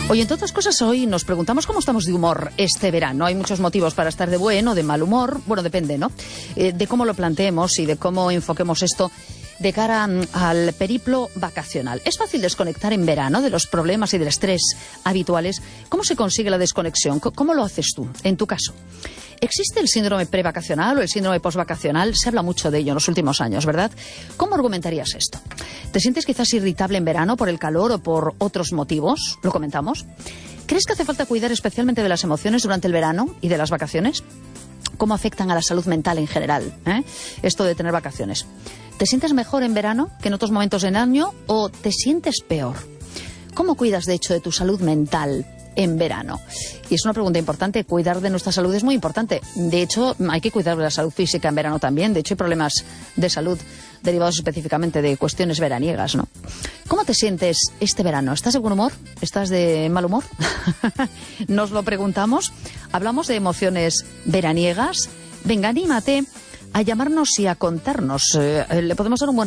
Oye, entre otras cosas, hoy nos preguntamos cómo estamos de humor este verano. Hay muchos motivos para estar de buen o de mal humor. Bueno, depende, ¿no? De cómo lo planteemos y de cómo enfoquemos esto de cara al periplo vacacional. ¿Es fácil desconectar en verano de los problemas y del estrés habituales? ¿Cómo se consigue la desconexión? ¿Cómo lo haces tú, en tu caso? ¿Existe el síndrome prevacacional o el síndrome postvacacional? Se habla mucho de ello en los últimos años, ¿verdad? ¿Cómo argumentarías esto? ¿Te sientes quizás irritable en verano por el calor o por otros motivos? ¿Lo comentamos? ¿Crees que hace falta cuidar especialmente de las emociones durante el verano y de las vacaciones? ¿Cómo afectan a la salud mental en general, esto de tener vacaciones? ¿Te sientes mejor en verano que en otros momentos del año o te sientes peor? ¿Cómo cuidas, de hecho, de tu salud mental en verano? Y es una pregunta importante. Cuidar de nuestra salud es muy importante. De hecho, hay que cuidar de la salud física en verano también. De hecho, hay problemas de salud derivados específicamente de cuestiones veraniegas, ¿no? ¿Cómo te sientes este verano? ¿Estás de buen humor? ¿Estás de mal humor? Nos lo preguntamos. Hablamos de emociones veraniegas. Venga, anímate a llamarnos y a contarnos. Le podemos dar un buen